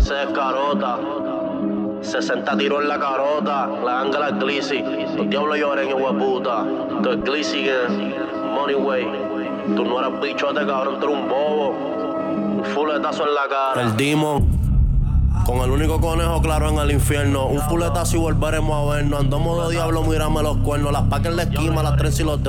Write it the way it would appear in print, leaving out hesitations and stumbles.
se descarota. 60 tiros en la carota, la ángela es Glizzy. Los diablos lloren, hijo de puta. Tú es Glizzy que Money Way. Tú no eras bichote, cabrón, tú eres un bobo. Un fuletazo en la cara. El Demon, con el único conejo claro en el infierno. Un fuletazo y volveremos a vernos. Andamos de diablo, mírame los cuernos. Las pacas en la esquina, las trenzas y los